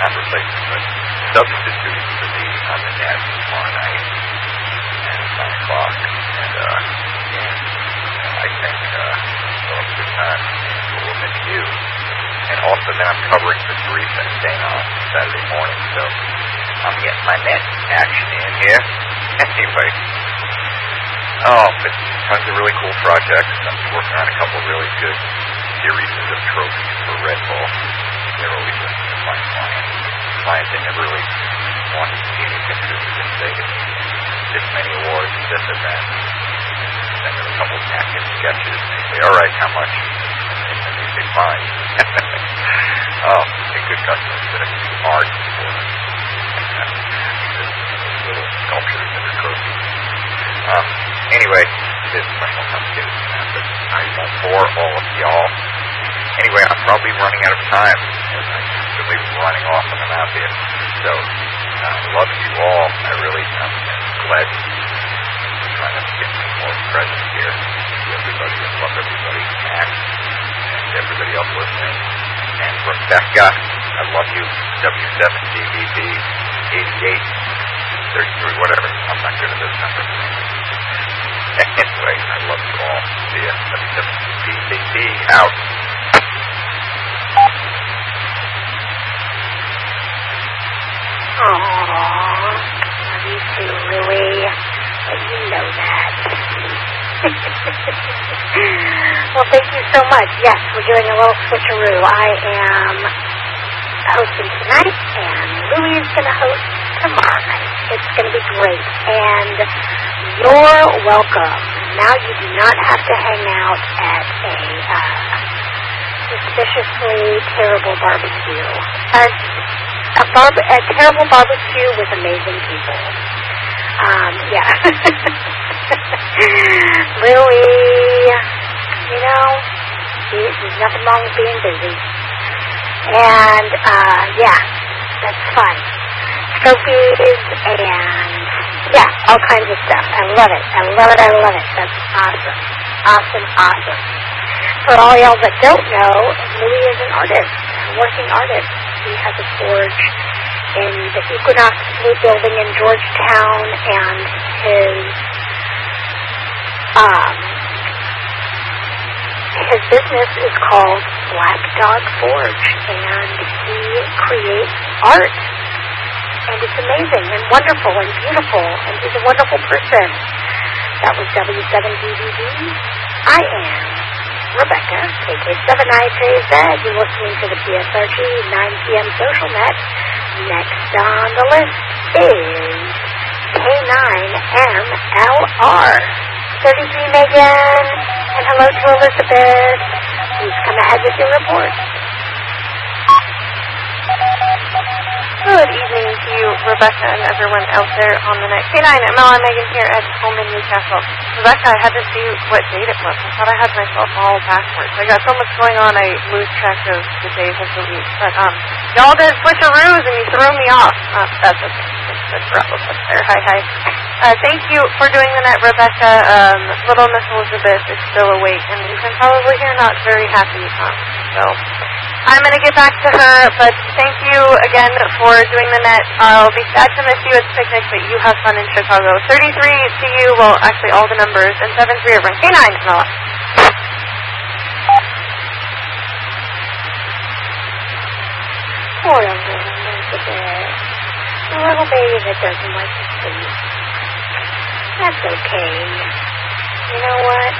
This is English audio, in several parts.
conversation, but substitute for the on the net tomorrow night at 9 o'clock. And I think we'll have a good time. We'll miss you. And also then I'm covering for Teresa and Dana on Saturday morning, so I'm getting my net action in here. Anyway. Oh, but tons of really cool projects. I'm working on a couple of really good series of trophies for Red Bull. They're always a fun client that never really wanted to see me consistent and say this many awards at this event. Send them a couple of napkin sketches and they say, all right, how much? And they say, fine. Oh, they're good customers that have used art for little sculptures that are trophies. Anyway, this is much more complicated than that, but I won't bore all of y'all. Anyway, I'm probably running out of time, and I'm really running off when I'm out here. So, love you all. I really am glad I'm trying to get some more presence here. Everybody, I love everybody, Max, and everybody else listening. And Rebecca, I love you. W7DVP 88 33, whatever. I'm not good at those numbers. Anyway, I love you all. See ya. WWDVP out. Aww, love you too, Louie. But you know that. Well, thank you so much. Yes, we're doing a little switcheroo. I am hosting tonight, and Louie is going to host tomorrow night. It's going to be great. And you're welcome. Now you do not have to hang out at a suspiciously terrible barbecue. A terrible barbecue with amazing people. Yeah. Louie, you know, there's nothing wrong with being busy. And, yeah, that's fun. Trophies and, yeah, all kinds of stuff. I love it. I love it. I love it. That's awesome. Awesome, awesome. For all y'all that don't know, Louie is an artist, a working artist. He has a forge in the Equinox Blue Building in Georgetown, and his business is called Black Dog Forge, and he creates art. And it's amazing and wonderful and beautiful, and he's a wonderful person. That was W7DVD. I am Rebecca, KK7IJZ. You're listening to the PSRG 9 p.m. Social Net. Next on the list is K9MLR. 33 Megan, and hello to Elizabeth. Please come ahead with your report. Good evening to you, Rebecca, and everyone out there on the net. K9ML, I'm Megan here at home in Newcastle. Rebecca, I had to see what date it was. I thought I had myself all backwards. I got so much going on, I lose track of the days of the week. But y'all did switcheroos, and you threw me off. That's okay. Good for all of us there. Hi. Thank you for doing the net, Rebecca. Little Miss Elizabeth is still awake, and you can probably hear not very happy. So I'm going to get back to her, but thank you again for doing the net. I'll be sad to miss you at the picnic, but you have fun in Chicago. 33 to you, well, actually all the numbers, and 73 over K9 Camilla. Poor little Elizabeth. A little baby that doesn't like to sleep. That's okay. You know what?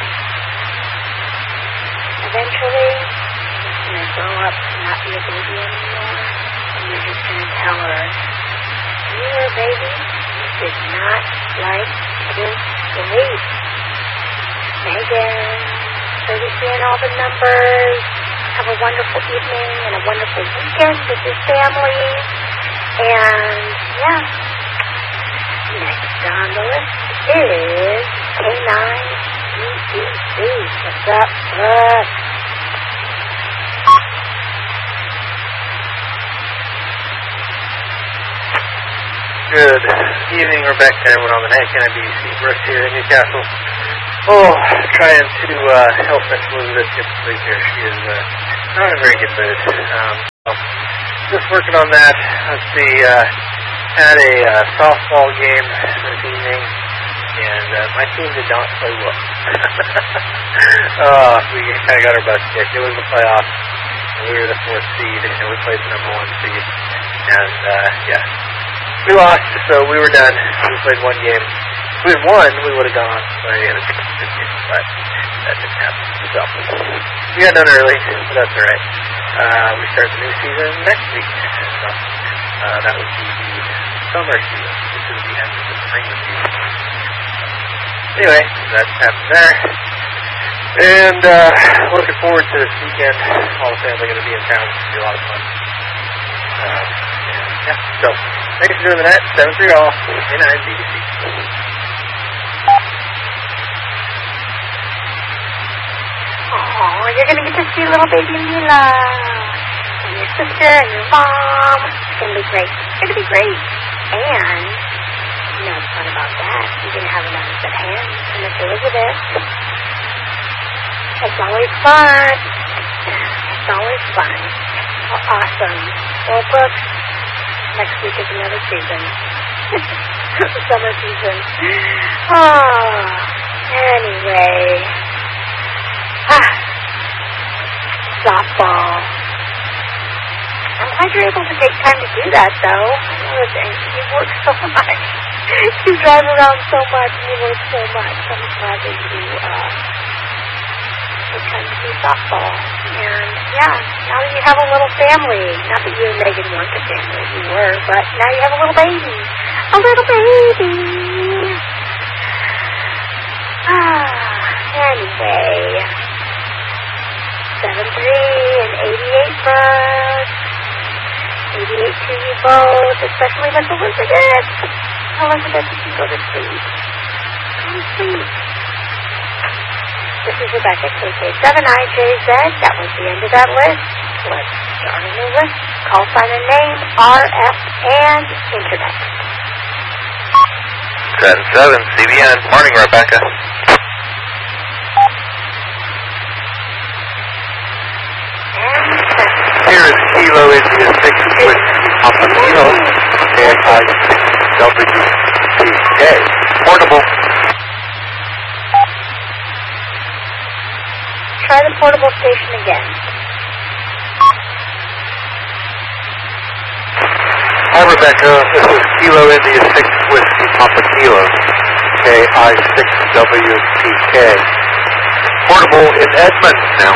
Eventually, she's going to grow up and not be a baby anymore, and you're just going to tell her, you were a baby, you did not like to sleep. Megan, so you're seeing all the numbers. Have a wonderful evening and a wonderful weekend with your family. And, yeah, next on the list is K9EEC. What's up, bud? Good evening, Rebecca. Everyone on the net. KNBC Bruce here in Newcastle. Oh, trying to help Miss Elizabeth get to sleep here. She is not in a very good mood. just working on that. Let's see, had a softball game this evening, and my team did not play well. We kind of got our butts kicked. It was the playoffs. We were the 4th seed, and we played the number 1 seed. And, we lost, so we were done. We played one game. If we had won, we would have gone on to play in a championship game, but that didn't happen. So, we got done early, but that's all right. We start the new season next week. So, that would be the summer season, which is the end of the spring season. Anyway, that's happened there. And looking forward to this weekend. All the family are going to be in town. It's going to be a lot of fun. So thanks for doing the net. 7-3 all. 9 BBC. Oh, you're going to get to see little baby Mila and your sister and your mom. It's going to be great. It's going to be great. And you know what's fun about that? You're going to have another set of hands and Miss Elizabeth. It's always fun. It's always fun. Oh, awesome. Well, Brooks, next week is another season. Summer season. Oh, anyway. Softball. I'm glad you're able to take time to do that, though. I know that you work so much. You drive around so much and you work so much. I'm glad that you take time to do softball. And, yeah, now that you have a little family, not that you and Megan weren't a family, you were, but now you have a little baby. A little baby. Anyway, 7-3 and 88 bucks. 88 to you both, especially with Elizabeth. Elizabeth, you can go to sleep. Go to sleep. This is Rebecca, KK7IJZ. That was the end of that list. Let's start a new list. Call sign and name, RF, and Internet. 7-7, CBN. Morning, Rebecca. Here is Kilo India 6 with Papa Kilo, KI6WTK. Portable. Try the portable station again. Hi, Rebecca. This is Kilo India 6 with Papa Kilo, KI6WTK. Portable in Edmonds now.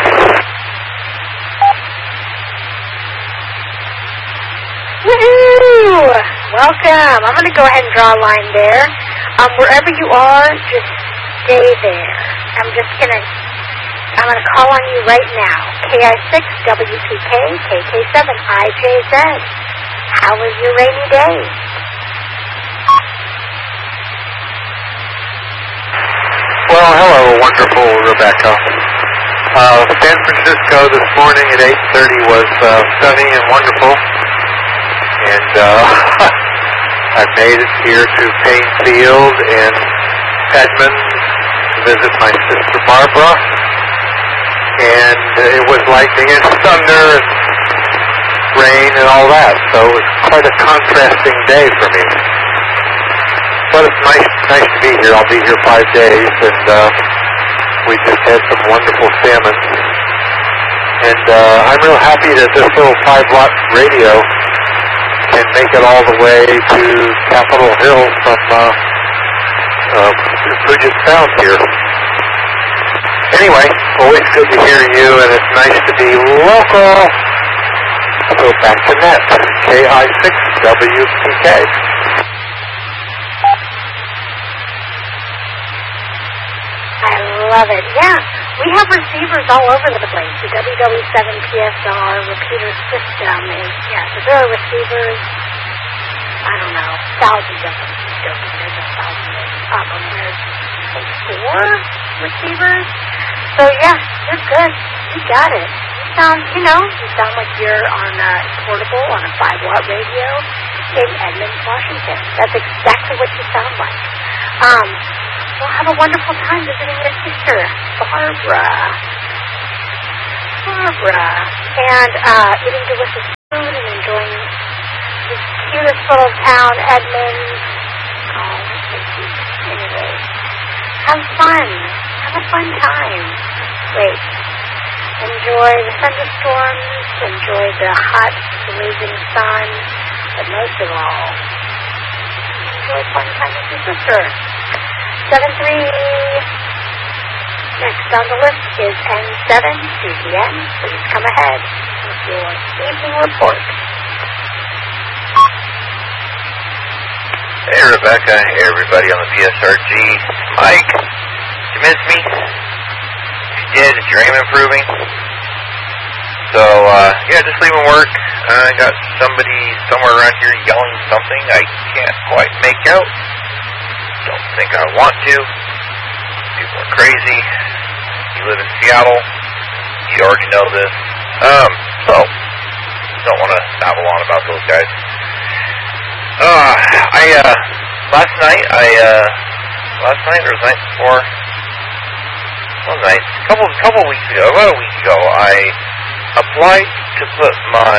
Woohoo! Welcome. I'm going to go ahead and draw a line there. Wherever you are, just stay there. I'm going to call on you right now. KI6WTK, KK7IJZ. How was your rainy day? Well, hello, wonderful Rebecca. San Francisco this morning at 8:30 was sunny and wonderful. And I made it here to Payne Field and Edmonds to visit my sister Barbara. And it was lightning and thunder and rain and all that. So it was quite a contrasting day for me. But it's nice to be here. I'll be here 5 days, and we just had some wonderful salmon. And I'm real happy that this little 5-watt radio can make it all the way to Capitol Hill from Puget Sound here. Anyway, always good to hear you, and it's nice to be local. So back to net, KI6WTK. I love it. Yeah, we have receivers all over the place. The WW7PSR repeater system is, so there are receivers, I don't know, thousands of them. There's a thousand of them. There's 4 receivers. So, yeah, you're good. You got it. You sound like you're on a portable, on a 5-watt radio in Edmonds, Washington. That's exactly what you sound like. Well, have a wonderful time visiting your sister, Barbara. And eating delicious food and enjoying little town, Edmonds. Oh, anyway, have fun. Have a fun time. Wait. Enjoy the thunderstorms, enjoy the hot, blazing sun, but most of all, enjoy fun time with your sister. 7-3. Next on the list is N7, CZN. Please come ahead with your evening report. Hey, Rebecca. Hey, everybody on the PSRG. Mike, did you miss me? If you did, is your aim improving? So, yeah, just leaving work. I got somebody somewhere around here yelling something I can't quite make out. Don't think I want to. People are crazy. You live in Seattle. You already know this. So, don't want to babble on about those guys. Last night or the night before, one night, couple weeks ago, about a week ago, I applied to put my,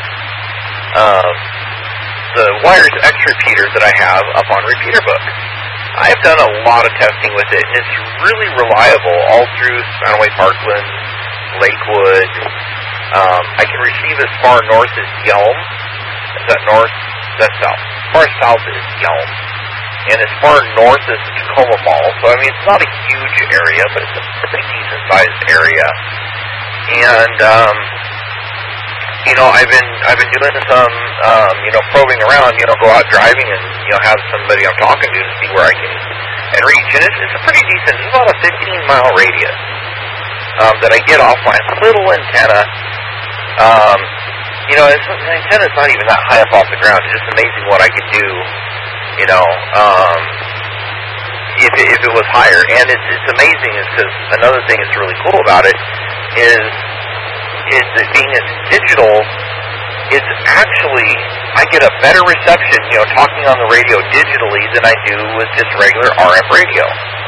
the Wires X repeater that I have up on RepeaterBook. I've done a lot of testing with it, and it's really reliable all through Spanaway Parkland, Lakewood. I can receive as far north as Yelm. Is that north? That's south. As far south as Yelm. And as far north as Tacoma Mall. So, I mean, it's not a huge area, but it's a pretty decent-sized area. And, I've been doing some, probing around, go out driving and, have somebody I'm talking to see where I can reach. And it's a pretty decent, it's about a 15-mile radius that I get off my little antenna. The antenna's not even that high up off the ground. It's just amazing what I could do, if it was higher. And it's amazing is because another thing that's really cool about it is that being it's digital, it's actually, I get a better reception, talking on the radio digitally than I do with just regular RF radio.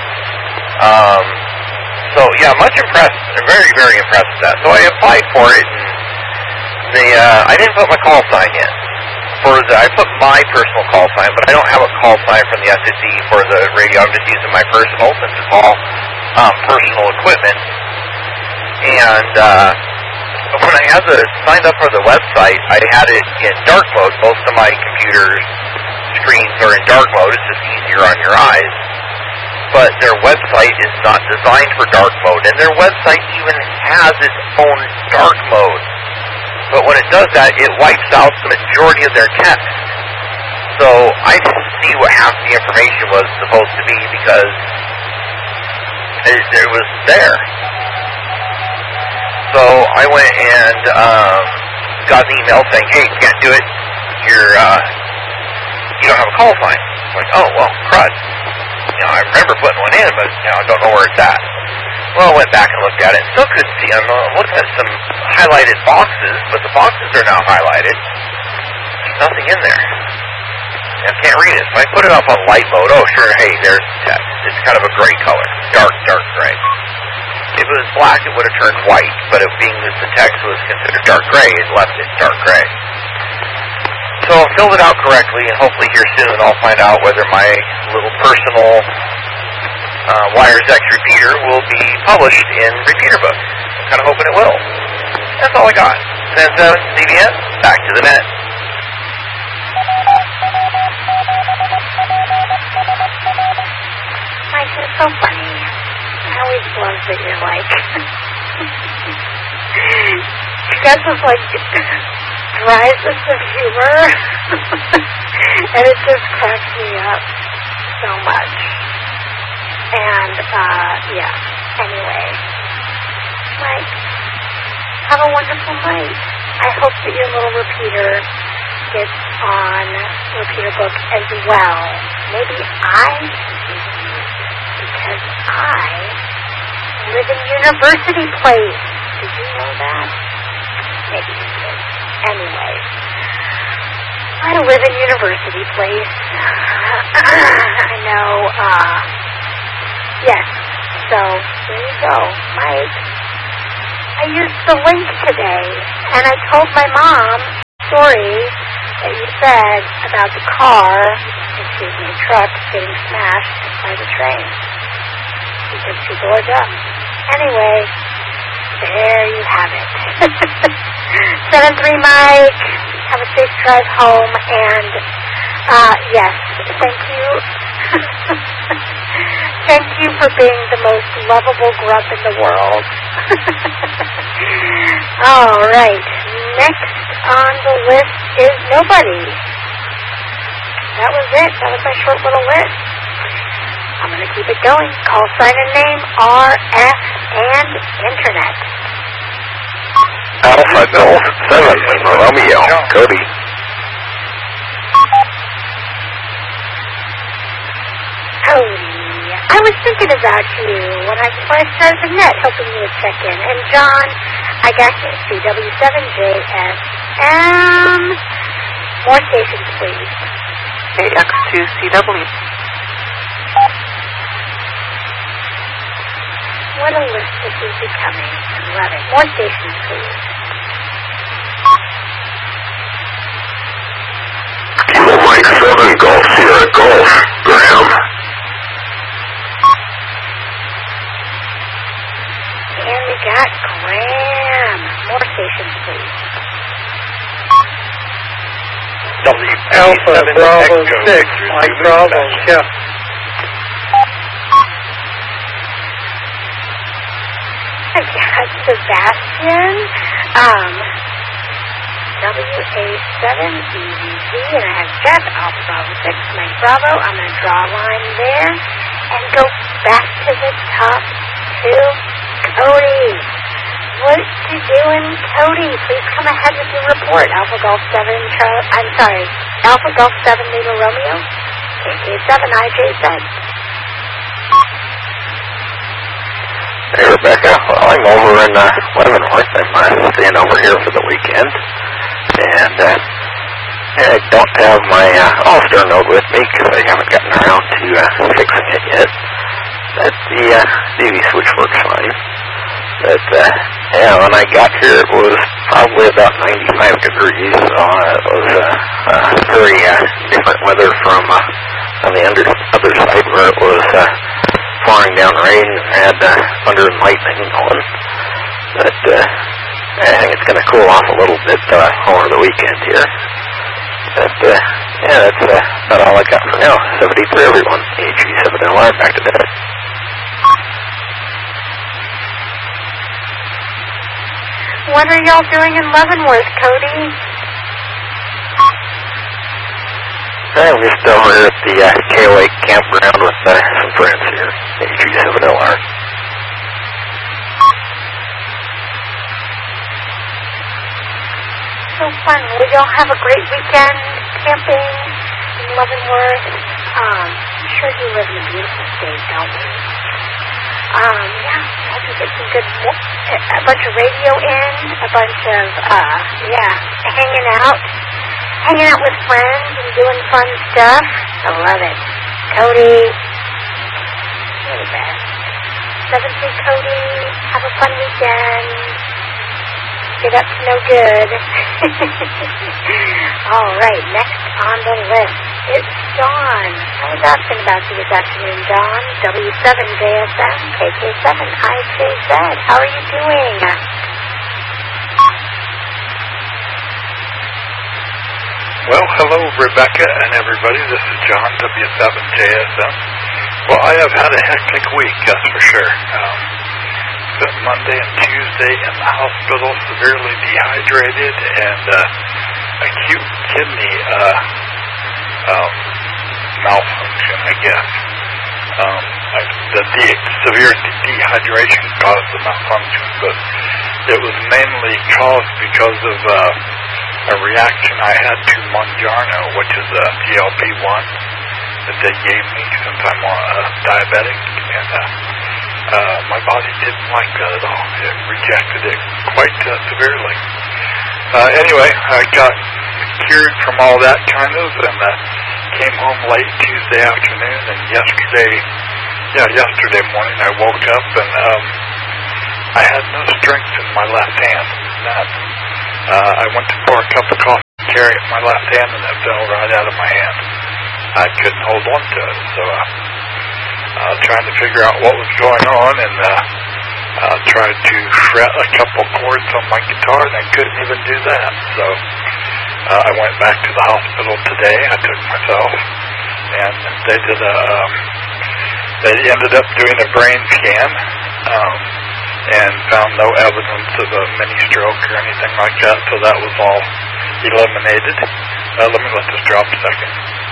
So, yeah, much impressed. I'm very, very impressed with that. So I applied for it, and I didn't put my call sign in. I put my personal call sign, but I don't have a call sign from the SSE for the radio. I'm just using my personal, since it's all personal equipment. And when I had signed up for the website, I had it in dark mode. Most of my computer's screens are in dark mode. It's just easier on your eyes. But their website is not designed for dark mode, and their website even has its own dark mode. But when it does that, it wipes out the majority of their text. So I didn't see what half the information was supposed to be because it was there. So I went and got an email saying, "Hey, you can't do it. You don't have a call sign." I'm like, "Oh, well, crud. I remember putting one in, but I don't know where it's at." Well, I went back and looked at it. Still couldn't see. I'm looking at some highlighted boxes, but the boxes are now highlighted. There's nothing in there. I can't read it. So I put it up on light mode. Oh, sure. Hey, there's the text. It's kind of a gray color. Dark gray. If it was black, it would have turned white, but it being that the text was considered dark gray, it left it dark gray. So I filled it out correctly, and hopefully here soon I'll find out whether my little personal Wires X repeater will be published in RepeaterBook. I'm kind of hoping it will. That's all I got. And then CBN, back to the net. Mike, you're so funny. I always love that you're like, you got this dry sense of humor, and it just cracks me up so much. And, anyway, Mike, have a wonderful night. I hope that your little repeater gets on RepeaterBook as well. Maybe I can do it because I live in University Place. Did you know that? Maybe you did. Anyway, I live in University Place. I know, yes. So, there you go. Mike, I used the link today, and I told my mom, sorry, that you said about the car, the truck, getting smashed by the train because people are dumb. Anyway, there you have it. 7-3 Mike, have a safe drive home, and yes, thank you. Thank you for being the most lovable grub in the world. All right, next on the list is nobody. That was it. That was my short little list. I'm going to keep it going. Call sign and name, RF, and Internet. Alpha Golf 7 Romeo, Cody. Cody, I was thinking about you when I started the net, hoping you would check in. And John, I got you. CW7JSM. More stations, please. AX2CW. What a list this is becoming. I love it. More stations, please. Kilo Mike 7 Golf Sierra Golf, Graham. And we got Graham. More stations, please. Alpha Bravo 6, Mike Bravo, yeah. I got Sebastian, WA7EVZ, and I have Jeff, Alpha Bravo 6, Mike Bravo. I'm going to draw a line there and go back to the top to Cody. What you doing, Cody? Please come ahead with your report. Alpha Golf 7, Alpha Golf 7 Lima Romeo, KK7 IJZ. Hey, Rebecca. Well, I'm over in Leavenworth. I'm staying over here for the weekend. And I don't have my All-Star node with me because I haven't gotten around to fixing it yet. But the DV switch works fine. But, yeah, when I got here, it was probably about 95 degrees. So it was very different weather from on the other side where it was pouring down rain and had thunder and lightning going. But I think it's going to cool off a little bit over the weekend here. But, yeah, that's about all I got for now. 73, everyone. AG7LR, back to bed. What are y'all doing in Leavenworth, Cody? I'm just over here at the KOA campground with some friends here. AG7LR. So fun. Will y'all have a great weekend camping in Leavenworth? I'm sure you live in a beautiful state, don't you? Yeah, I think it's a good, a bunch of radio in, a bunch of, hanging out with friends and doing fun stuff. I love it. Cody, you're the best. 7-3 Cody, have a fun weekend. Get up to no good. All right, next on the list is Dawn. I was asking about you this afternoon, Dawn. W7JSM, KK7 IJZ. How are you doing? Well, hello, Rebecca and everybody. This is John, W7JSM. Well, I have had a hectic week, that's for sure. Spent Monday and Tuesday in the hospital, severely dehydrated and acute kidney malfunction, I guess. The severe dehydration caused the malfunction, but it was mainly caused because of a reaction I had to Mounjaro, which is a GLP-1 that they gave me since I'm diabetic, and my body didn't like that at all. It rejected it quite severely. Anyway, I got cured from all that kind of, and came home late Tuesday afternoon, and yesterday morning I woke up and I had no strength in my left hand. I went to pour a cup of coffee, my left hand, and it fell right out of my hand. I couldn't hold on to it, so trying to figure out what was going on, and tried to fret a couple chords on my guitar, and I couldn't even do that. So I went back to the hospital today. I took myself, and they ended up doing a brain scan, and found no evidence of a mini stroke or anything like that. So that was all eliminated. Let me let this drop a second.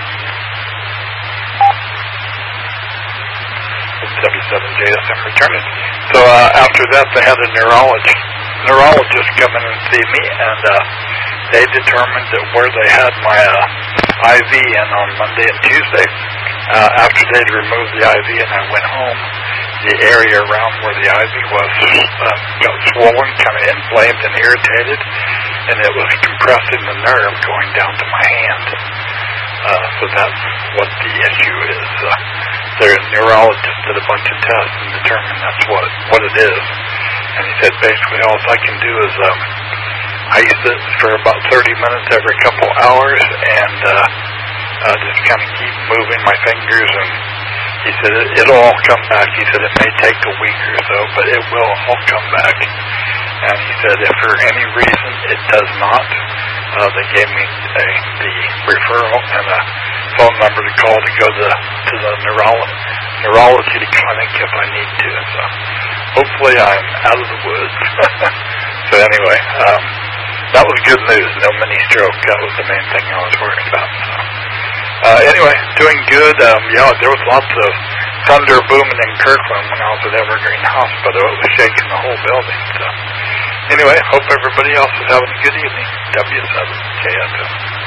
77JSM returning. So after that, they had a neurologist come in and see me, and they determined that where they had my IV in on Monday and Tuesday, after they'd removed the IV and I went home, the area around where the IV was got swollen, kind of inflamed and irritated, and it was compressing the nerve going down to my hand. So that's what the issue is. Their neurologist did a bunch of tests and determined that's what it is. And he said basically all I can do is ice it for about 30 minutes every couple hours, and just kind of keep moving my fingers. And he said it'll all come back. He said it may take a week or so, but it will all come back. And he said if for any reason it does not, they gave me the referral and a phone number to call to go to the neurology clinic if I need to. So hopefully I'm out of the woods. So anyway, that was good news. No mini stroke. That was the main thing I was worried about. So anyway, doing good. There was lots of thunder booming in Kirkland when I was at Evergreen Hospital. It was shaking the whole building. So anyway, hope everybody else is having a good evening. W7KSM.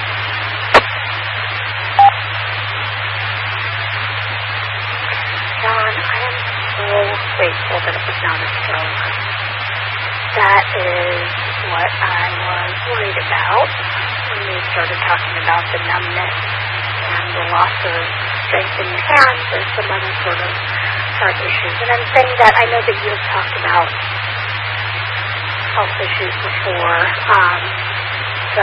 John, I am so grateful that it was not a stroke. That is what I was worried about when we started talking about the numbness and the loss of strength in your hands or some other sort of heart issues. And I'm saying that I know that you have talked about health issues before, so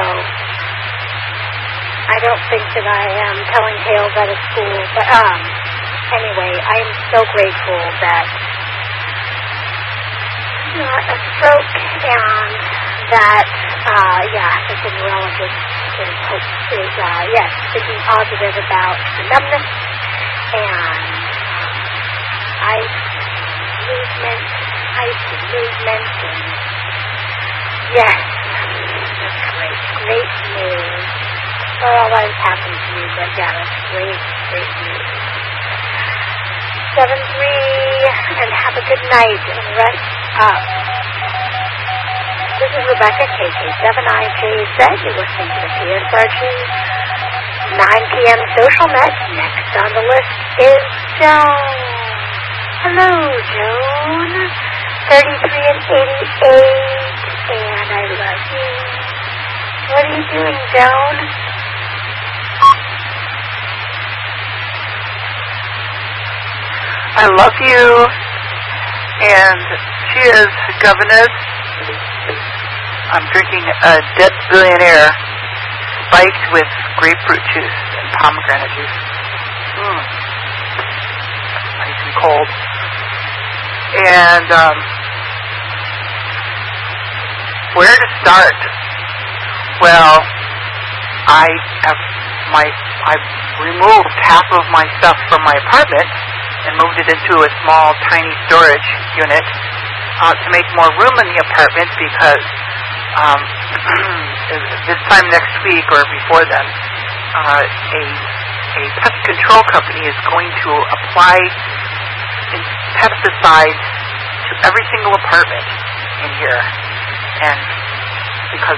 I don't think that I am telling tales out of school, but anyway, I am so grateful that not a stroke, and that that the neurologist is thinking positive about the numbness and ice movement, and yes, that's great news. Well, all that has happened to me, but yeah, that's great news. 7-3, and have a good night and rest up. This is Rebecca, KK7IJZ. You're listening to the PSRG 9 p.m. Social Net. Next on the list is Joan. Hello, Joan. 33 and 88, and I love you. What are you doing, Joan? I love you, and cheers, governors. I'm drinking a Dead Billionaire spiked with grapefruit juice and pomegranate juice. Nice and cold. And where to start? Well, I've removed half of my stuff from my apartment and moved it into a small, tiny storage unit to make more room in the apartment because this time next week or before then, a pest control company is going to apply pesticides to every single apartment in here. And because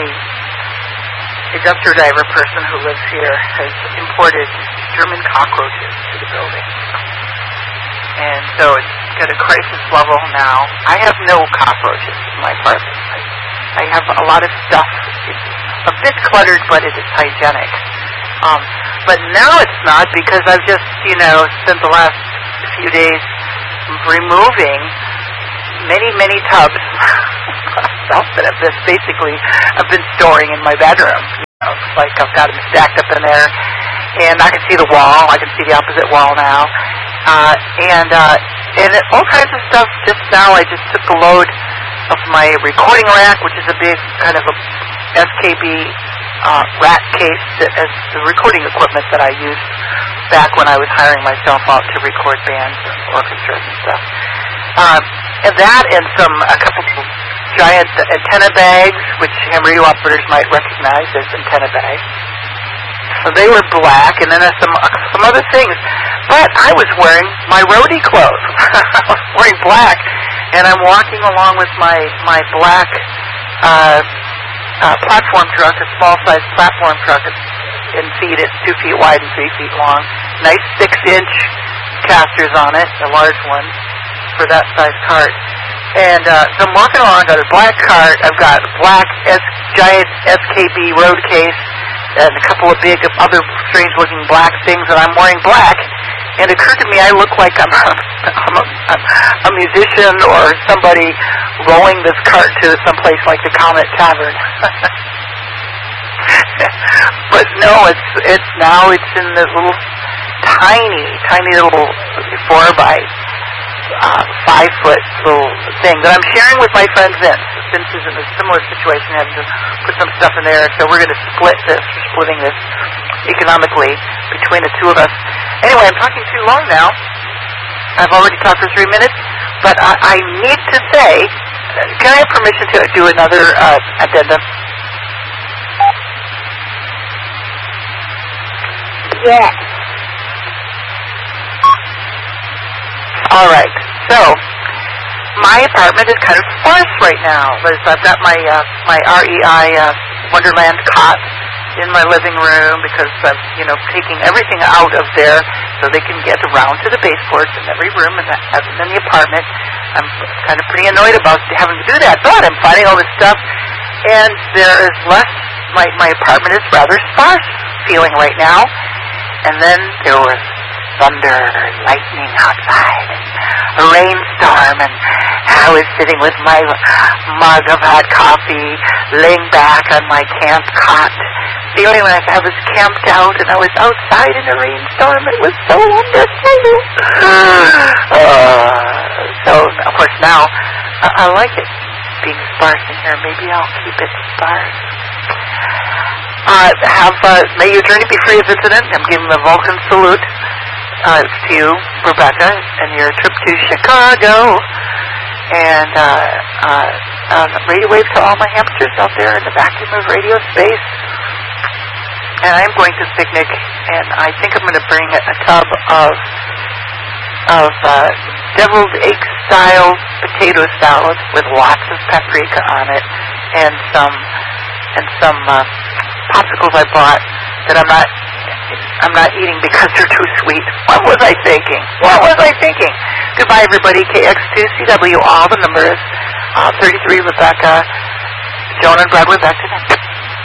a dumpster driver person who lives here has imported German cockroaches to the building. And so it's at a crisis level now. I have no cockroaches in my apartment. I have a lot of stuff. It's a bit cluttered, but it is hygienic. But now it's not because I've just, spent the last few days removing many tubs of stuff that I've been storing in my bedroom like I've got them stacked up in there. And I can see the wall. I can see the opposite wall now. And all kinds of stuff. Just now I just took the load of my recording rack, which is a big kind of a SKB rack case as the recording equipment that I used back when I was hiring myself out to record bands and orchestras and stuff. And that and a couple of giant antenna bags, which ham radio operators might recognize as antenna bags. So they were black, and then some other things. But I was wearing my roadie clothes. I was wearing black, and I'm walking along with my black platform truck, a small-sized platform truck in feet. It's 2 feet wide and 3 feet long. Nice 6-inch casters on it, a large one for that size cart. And so I'm walking along. I've got a black cart. I've got a black giant SKB road case and a couple of big other strange-looking black things, and I'm wearing black. And it occurred to me I look like I'm a musician or somebody rolling this cart to someplace like the Comet Tavern. But no, it's in this little tiny little 4 by 5 foot little thing that I'm sharing with my friend Vince. Vince is in a similar situation, having to put some stuff in there, so we're going to splitting this economically between the two of us. Anyway, I'm talking too long now. I've already talked for 3 minutes, but I need to say, can I have permission to do another addendum? Yes. All right. So, my apartment is kind of sparse right now. I've got my REI Wonderland cot in my living room because I'm, taking everything out of there so they can get around to the baseboards in every room in the apartment. I'm kind of pretty annoyed about having to do that, but I'm finding all this stuff, and there is less. My apartment is rather sparse feeling right now. And then there was thunder and lightning outside, and a rainstorm, and I was sitting with my mug of hot coffee, laying back on my camp cot, feeling like I was camped out and I was outside in a rainstorm. It was so wonderful. So, of course, now I like it being sparse in here. Maybe I'll keep it sparse. May your journey be free of incident. I'm giving the Vulcan salute to you, Rebecca, and your trip to Chicago. And radio wave to all my hamsters out there in the vacuum of radio space. And I'm going to picnic, and I think I'm going to bring a tub of deviled egg style potato salad with lots of paprika on it, and some popsicles I bought that I'm not eating because they're too sweet. What was I thinking? Goodbye, everybody. KX2CW, all the numbers. 33 Rebecca, Joan and Broadway, back to them.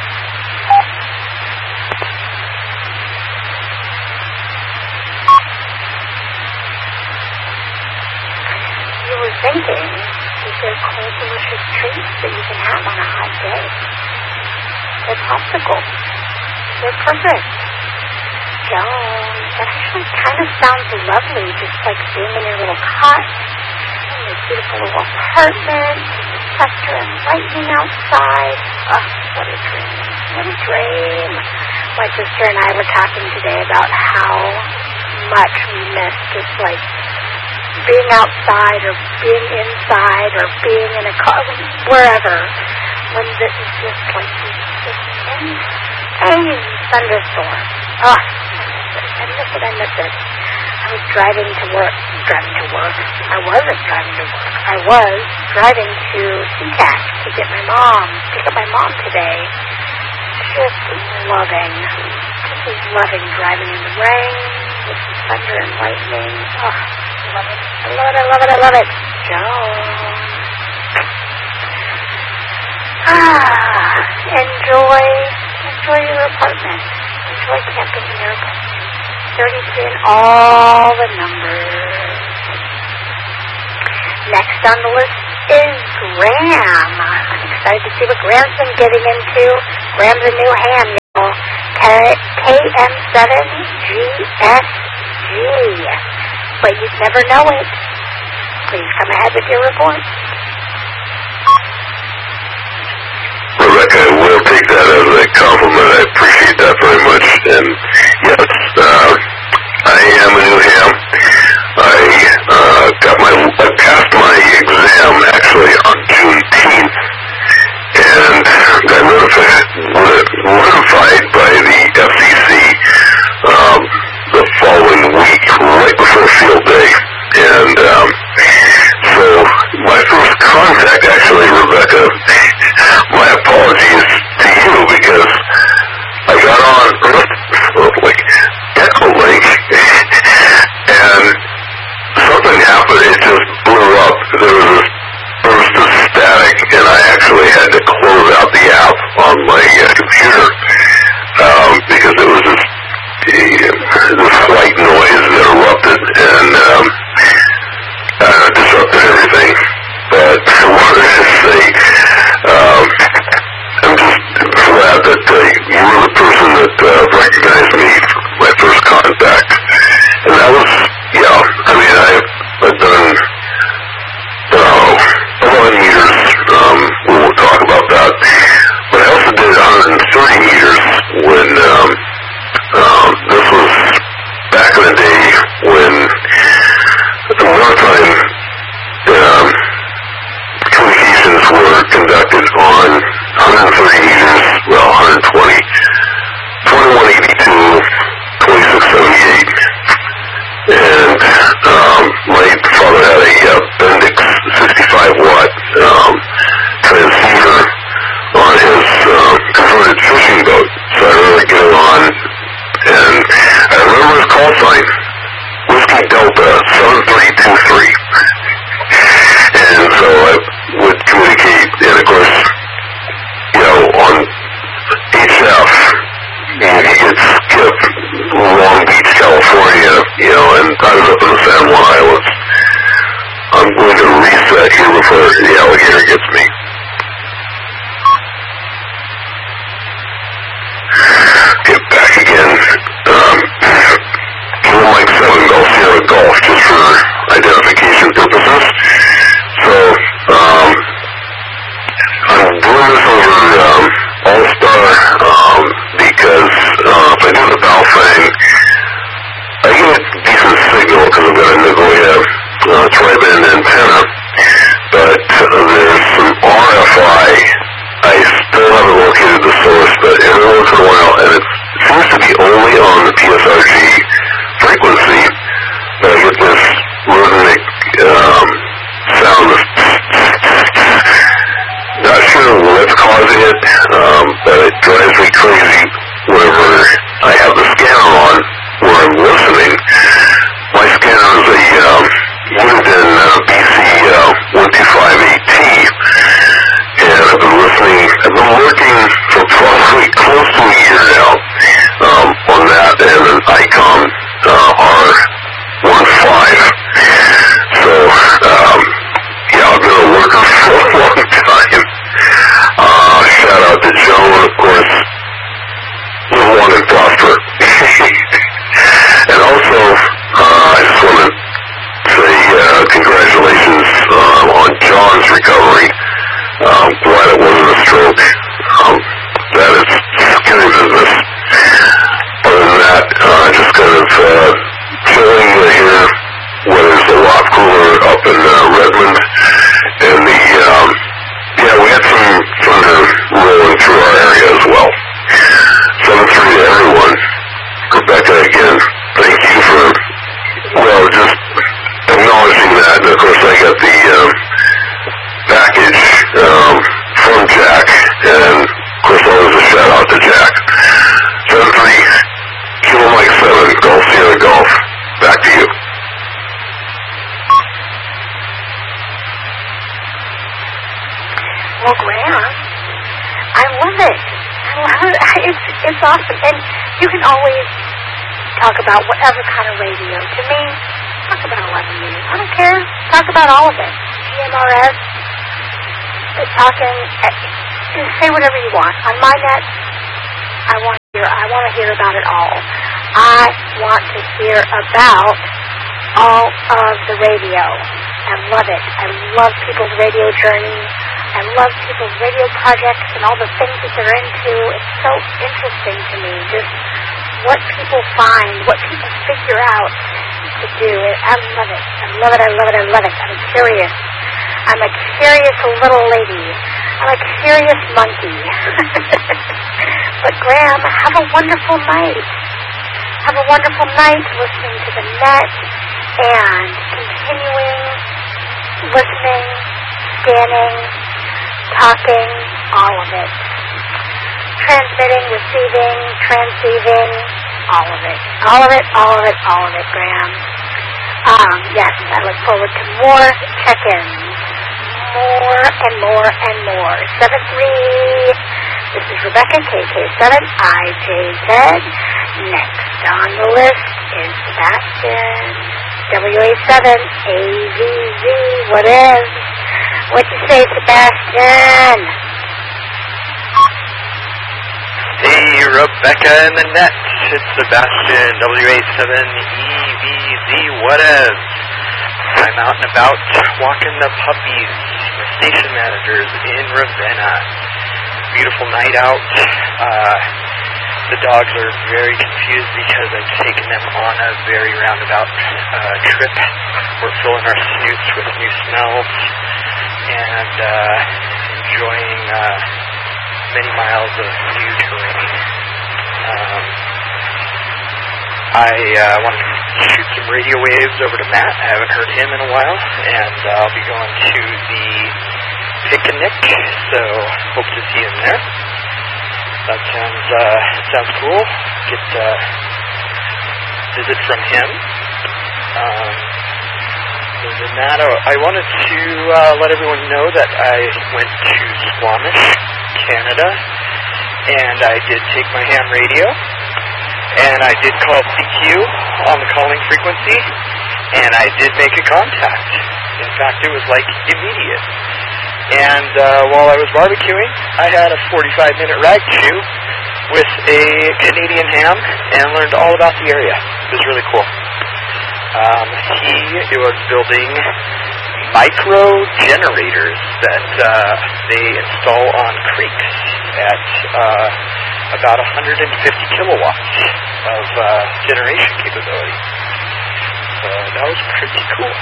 You were thinking, is there cold, delicious treats that you can have on a hot day? They're popsicles. They're perfect. Joan, that actually kind of sounds lovely, just like being in your little cot, in your beautiful little apartment, thunder and lightning outside. Oh, what a dream. What a dream. My sister and I were talking today about how much we miss just like being outside or being inside or being in a car, wherever, when this is just like this insane thunderstorm. Oh, I miss it. I was driving to work. I wasn't driving to work. I was driving to SeaTac to pick up my mom today. Just loving driving in the rain with the thunder and lightning. Oh, I love it. Joan. Enjoy your apartment. Enjoy camping in your apartment. 33 and all the numbers. Next on the list is Graham. I'm excited to see what Graham's been getting into. Graham's a new ham, y'all. KM7GSG. But you'd never know it. Please come ahead with your report. Rebecca, I will take that as a compliment. I appreciate that very much. And yes, I am a new ham. I passed my exam actually on Juneteenth, and got notified by the FCC the following week, right before field day. And so my first contact, actually, Rebecca, my apologies to you, because I got on like Echolink, and something happened. It just blew up. There was this burst of static, and I actually had to close out the app on my computer because it was this white noise that erupted and disrupted everything. But I wanted to say, I'm just glad that you were the person that recognized me for my first contact. And that was, I mean, I've done 11 meters. We won't talk about that. But I also did 130 meters when this was back in the day when the wartime communications were conducted on 130 meters, 120, 2182, 2678. And my father had a Bendix 65-watt transceiver on his converted fishing boat. So I remember getting on, and I remember his call sign, Whiskey Delta 7323. And so I would communicate, and of course, on HF, you get skip Long Beach, California, and I was up in the San Juan Islands. I'm going to reset here before the alligator gets me. Get back again. Mike 7 Golf Sierra Golf, just for identification purposes. So, I'm doing this over All-Star because if I do the Baofeng, I get a decent signal because I've got a Nagoya tri-band antenna, but there's some RFI. I still haven't located the source, but every once in a while, and it seems to be only on the PSRG frequency, that I get this rhythmic sound. Not sure what's causing it, but it drives me crazy whenever I have the scanner on where I'm listening. My scanner is a Uniden BC 125AT, and I've been listening. I've been working for probably close to a year now on that, and an ICOM R15. So, I've been a worker for a long time. Shout out to Joan, of course. Live long and prosper. And also, I just want to say congratulations on John's recovery. I'm glad it wasn't a stroke. That is scary business. Other than that, just kind of chilling here where there's a lot cooler up in Redmond. And we had some thunder rolling through our area as well. 7-3 to everyone. Rebecca, again, thank you for, just acknowledging that. And of course, I got the package from Jack, and of course, always a shout out to Jack. 7-3, Kilo Mike 7, Golf Sierra Golf. Back to you. Well, Graham, I love it. It's awesome. And you can always talk about whatever kind of radio. To me, talk about 11 minutes. I don't care. Talk about all of it. GMRS, talking, say whatever you want. On my net, I want to hear about it all. I want to hear about all of the radio. I love it. I love people's radio journey. I love people's radio projects and all the things that they're into. It's so interesting to me, just what people find, what people figure out to do. I love it. I love it. I love it. I love it. I'm curious. I'm a curious little lady. I'm a curious monkey. But Graham, have a wonderful night. Have a wonderful night listening to the net and continuing listening, scanning, talking, all of it. Transmitting, receiving, transceiving, all of it. All of it, all of it, all of it, Graham. Yes, I look forward to more check-ins. More and more and more. 7-3. This is Rebecca, KK7IJZ. Next on the list is Sebastian, WA7AVZ. What is? What you say, Sebastian? Hey, Rebecca in the net. It's Sebastian, WA7EVZ. What is? I'm out and about walking the puppies, the station managers in Ravenna. Beautiful night out. The dogs are very confused because I've taken them on a very roundabout trip. We're filling our snoots with new smells and enjoying many miles of new terrain. I want to shoot some radio waves over to Matt. I haven't heard him in a while, and I'll be going to the picnic, so hope to see him there. That sounds cool. Get visit from him. Other than that, I wanted to let everyone know that I went to Squamish, Canada, and I did take my ham radio. And I did call CQ on the calling frequency, and I did make a contact. In fact, it was like immediate. And while I was barbecuing, I had a 45-minute rag chew with a Canadian ham and learned all about the area. It was really cool. He was building micro generators that they install on creeks at about 150 kilowatts of generation capability. So that was pretty cool.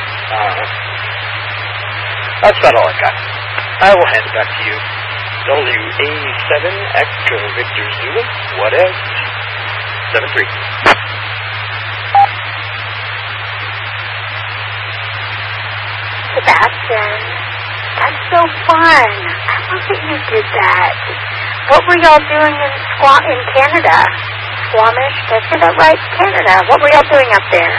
That's about all I got. I will hand it back to you. WA7 Echo Victor Zulu. What is? 7-3. Sebastian, that's so fun. I love that you did that. What were y'all doing in Canada? Squamish, did I say that right? Canada. What were y'all doing up there?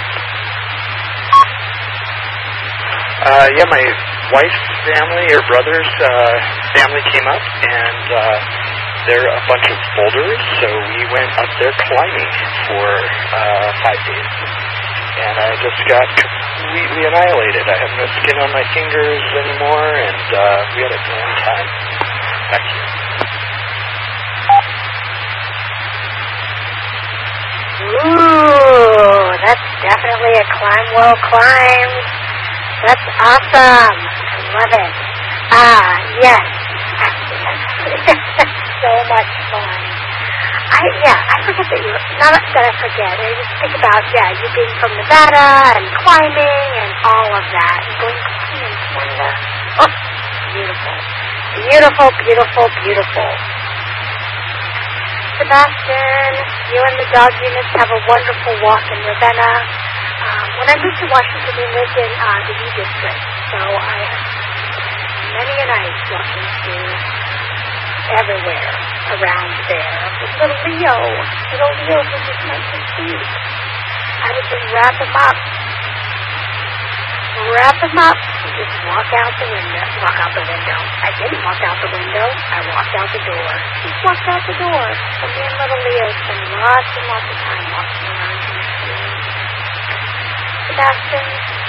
Yeah, my wife's family, her brother's family came up, and they're a bunch of boulders, so we went up there climbing for 5 days. And I just got completely annihilated. I have no skin on my fingers anymore, and we had a grand time. Back to you. Ooh, that's definitely a climb well climbed. That's awesome. I love it. Yes. So much fun. I forget that not that I forget. I just think about, you being from Nevada and climbing and all of that. And going climbing in Canada. Oh, beautiful. Beautiful, beautiful, beautiful. Sebastian, you and the dog units have a wonderful walk in Ravenna. When I moved to Washington, we lived in the U District, so I had many a night walking through everywhere around there. With little Leo was just nice and sweet. I would just wrap him up, and just walk out the window. I didn't walk out the window. I walked out the door. Just walked out the door. And me and little Leo spent lots and lots of time walking around in the street. Sebastian,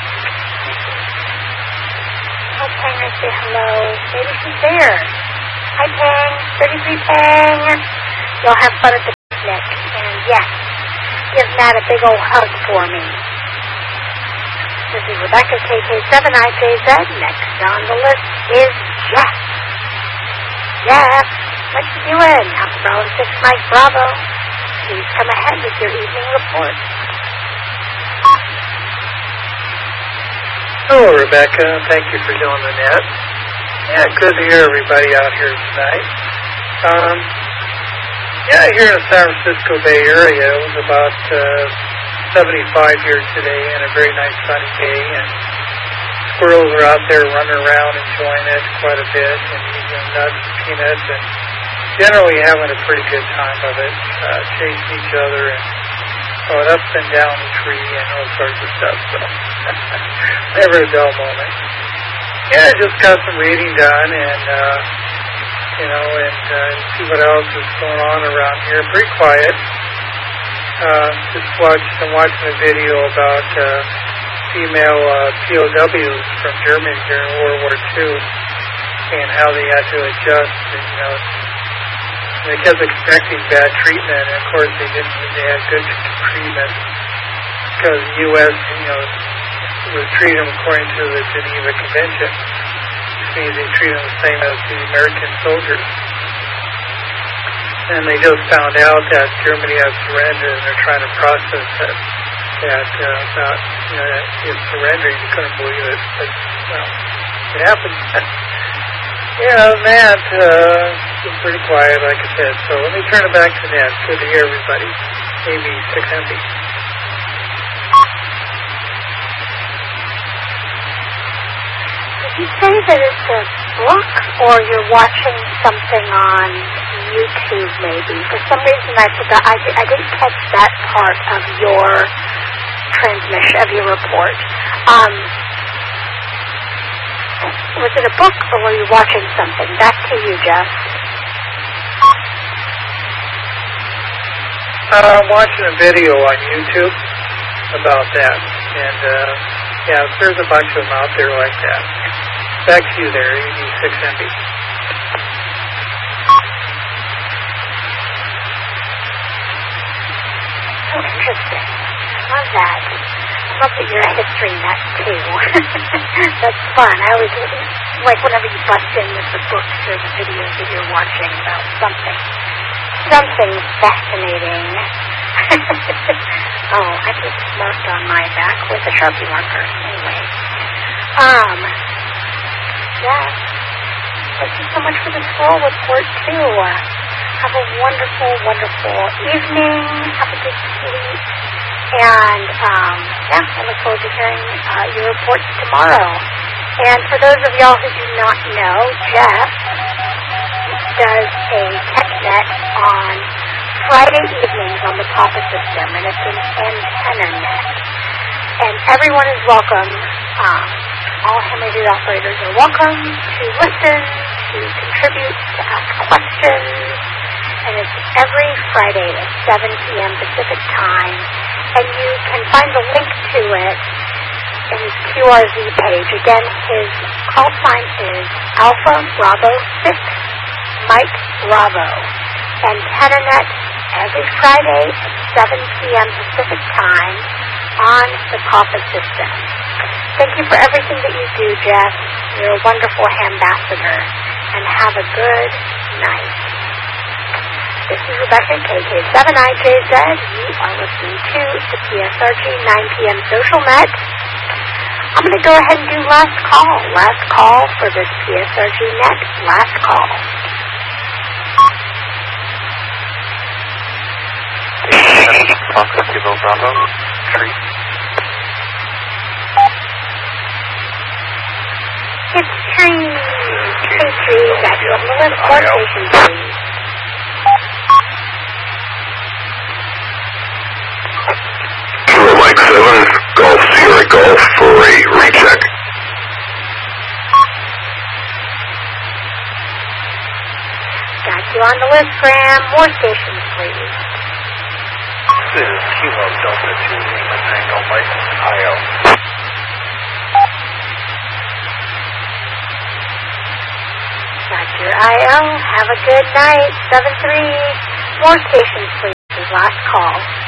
tell Pang I say hello. Maybe she's there. Hi, Pang. 33 Pang. Y'all have fun at the picnic. Yes. Give Matt a big old hug for me. This is Rebecca, KK7IJZ. Next on the list is Jeff. Jeff, what you doing? Alpha Bravo 6 Mike Bravo. Please come ahead with your evening report. Hello, Rebecca. Thank you for doing the net. Yeah, good to hear everybody out here tonight. Here in the San Francisco Bay Area, it was about 75 here today and a very nice sunny day, and squirrels are out there running around enjoying it quite a bit and eating nuts, peanuts, and generally having a pretty good time of it, chasing each other and going up and down the tree and all sorts of stuff, so never a dull moment. Yeah, I just got some reading done and see what else is going on around here. Pretty quiet. I'm watching a video about female POWs from Germany during World War II and how they had to adjust. And, they kept expecting bad treatment, and of course they didn't. They had good treatment because the U.S. was treating them according to the Geneva Convention, which means they treat them the same as the American soldiers. And they just found out that Germany had surrendered, and they're trying to process it. It's surrendering. You couldn't believe it, but it happened. Matt was pretty quiet, like I said. So let me turn it back to Ned. Good to hear everybody. Maybe 600. Did you say that it's a book, or you're watching something on YouTube, maybe? For some reason, I forgot. I didn't catch that part of your transmission, of your report. Was it a book, or were you watching something? Back to you, Jeff. I'm watching a video on YouTube about that, and there's a bunch of them out there like that. Back to you there, AD6MB. So interesting. I love that. I love that you're a history nut, too. That's fun. I always, like, whenever you bust in with the books or the videos that you're watching about something fascinating. I just marked on my back with a Sharpie marker. Anyway. Thank you so much for the scroll report, too. Have a wonderful, wonderful evening. Have a good sleep. And, I look forward to hearing your reports tomorrow. And for those of y'all who do not know, Jeff does a TechNet on Friday evenings on the Papa system, and it's an antenna net. And everyone is welcome. All ham-rated operators are welcome to listen, to contribute, to ask questions. And it's every Friday at 7 p.m. Pacific time. And you can find the link to it in his QRZ page. Again, his call sign is Alpha Bravo 6 Mike Bravo. AntennaNet every Friday at 7 p.m. Pacific time on the Papa system. Thank you for everything that you do, Jeff. You're a wonderful ambassador. And have a good night. This is Rebecca, KK7IJZ. You are listening to the PSRG 9 p.m. Social Net. I'm going to go ahead and do last call. Last call for this PSRG Net. Last call. Fox Kilo Bravo, Tree. It's Tree. Hey, Tree. Got you on the list. One station, please. Mike 7, Golf Sierra Golf for a recheck. Got you on the list, Graham. More stations, please. This is Kilo Delta 2 Lima Tango Mike IO. Got your IO. Have a good night. 7-3. More stations, please, as last call.